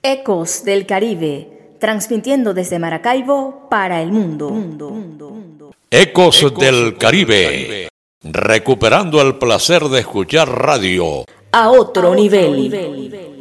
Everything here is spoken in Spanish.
Ecos del Caribe, transmitiendo desde Maracaibo para el mundo. Ecos del Caribe, recuperando el placer de escuchar radio A otro nivel.